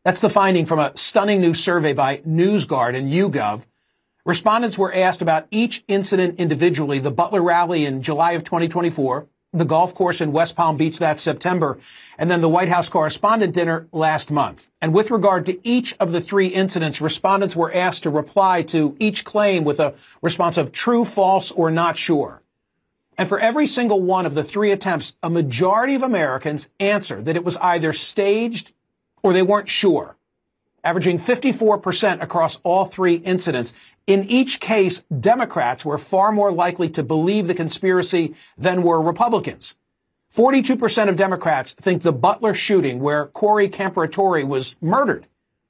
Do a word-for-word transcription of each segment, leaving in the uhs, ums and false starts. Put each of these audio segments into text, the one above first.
That's the finding from a stunning new survey by NewsGuard and YouGov. Respondents were asked about each incident individually: the Butler rally in July of twenty twenty-four, the golf course in West Palm Beach that September, and then the White House correspondent dinner last month. And with regard to each of the three incidents, respondents were asked to reply to each claim with a response of true, false, or not sure. And for every single one of the three attempts, a majority of Americans answered that it was either staged or they weren't sure, averaging fifty-four percent across all three incidents. In each case, Democrats were far more likely to believe the conspiracy than were Republicans. forty-two percent of Democrats think the Butler shooting, where Corey Camperatore was murdered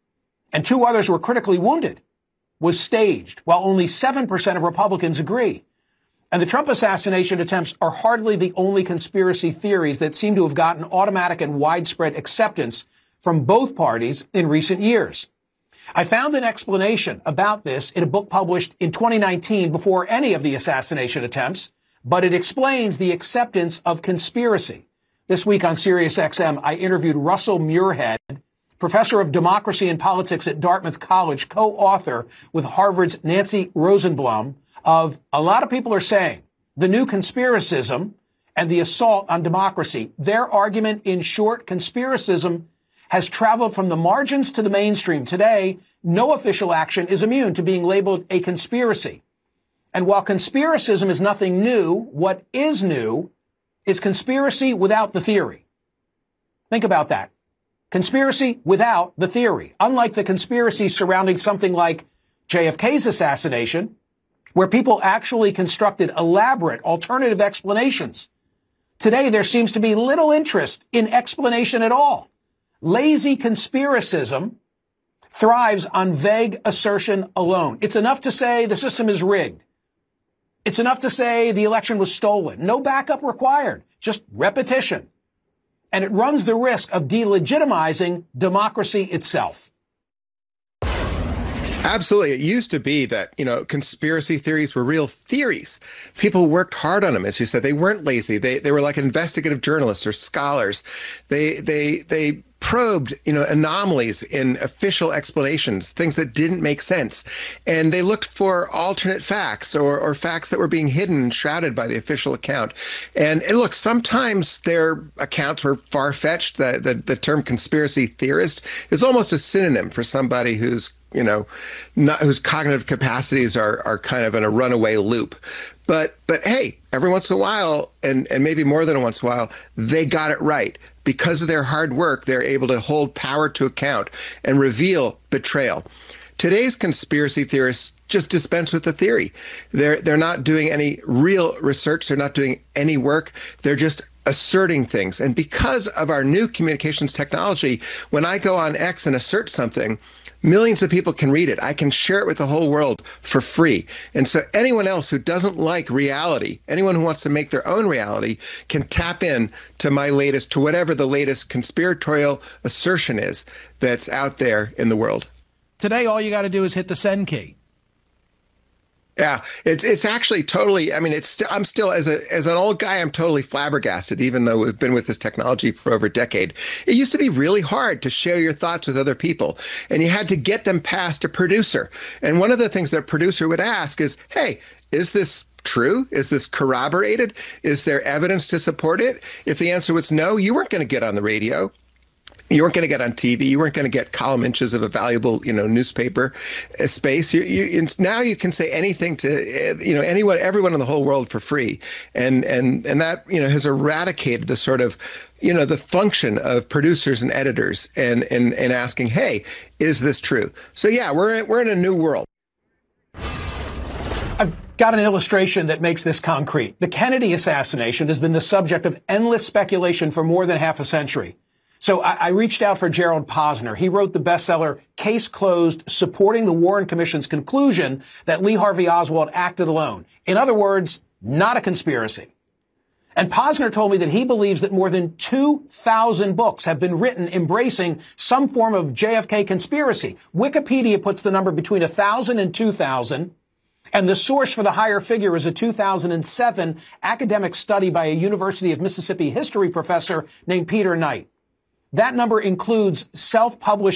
and two others were critically wounded, was staged, while only seven percent of Republicans agree. And the Trump assassination attempts are hardly the only conspiracy theories that seem to have gotten automatic and widespread acceptance from both parties in recent years. I found an explanation about this in a book published in twenty nineteen before any of the assassination attempts, but it explains the acceptance of conspiracy. This week on SiriusXM, I interviewed Russell Muirhead, professor of democracy and politics at Dartmouth College, co-author with Harvard's Nancy Rosenblum of A Lot of People Are Saying, The New Conspiracism and the Assault on Democracy. Their argument, in short, conspiracism has traveled from the margins to the mainstream. Today, no official action is immune to being labeled a conspiracy. And while conspiracism is nothing new, what is new is conspiracy without the theory. Think about that. Conspiracy without the theory. Unlike the conspiracy surrounding something like J F K's assassination, where people actually constructed elaborate alternative explanations. Today, there seems to be little interest in explanation at all. Lazy conspiracism thrives on vague assertion alone. It's enough to say the system is rigged. It's enough to say the election was stolen. No backup required, just repetition. And it runs the risk of delegitimizing democracy itself. Absolutely. It used to be that, you know, conspiracy theories were real theories. People worked hard on them, as you said. They weren't lazy. They they were like investigative journalists or scholars. They they they probed, you know, anomalies in official explanations, things that didn't make sense. And they looked for alternate facts or, or facts that were being hidden and shrouded by the official account. And, and look, sometimes their accounts were far-fetched. The, the, the term conspiracy theorist is almost a synonym for somebody who's, you know, not, whose cognitive capacities are, are kind of in a runaway loop. But, but hey, every once in a while, and, and maybe more than once in a while, they got it right. Because of their hard work, they're able to hold power to account and reveal betrayal. Today's conspiracy theorists just dispense with the theory. They're they're not doing any real research. They're not doing any work. They're just asserting things. And because of our new communications technology, when I go on X and assert something, millions of people can read it. I can share it with the whole world for free. And so anyone else who doesn't like reality, anyone who wants to make their own reality, can tap in to my latest, to whatever the latest conspiratorial assertion is that's out there in the world. Today, all you got to do is hit the send key. Yeah, it's it's actually totally. I mean, it's st- I'm still as a as an old guy, I'm totally flabbergasted, even though we've been with this technology for over a decade. It used to be really hard to share your thoughts with other people, and you had to get them past a producer. And one of the things that a producer would ask is, "Hey, is this true? Is this corroborated? Is there evidence to support it?" If the answer was no, you weren't going to get on the radio. You weren't going to get on T V. You weren't going to get column inches of a valuable, you know, newspaper space. You, you, now you can say anything to, you know, anyone, everyone in the whole world for free, and and and that, you know, has eradicated the sort of, you know, the function of producers and editors, and and and asking, hey, is this true? So yeah, we're we're in a new world. I've got an illustration that makes this concrete. The Kennedy assassination has been the subject of endless speculation for more than half a century. So I, I reached out for Gerald Posner. He wrote the bestseller Case Closed, supporting the Warren Commission's conclusion that Lee Harvey Oswald acted alone. In other words, not a conspiracy. And Posner told me that he believes that more than two thousand books have been written embracing some form of J F K conspiracy. Wikipedia puts the number between one thousand and two thousand. And the source for the higher figure is a two thousand seven academic study by a University of Mississippi history professor named Peter Knight. That number includes self-published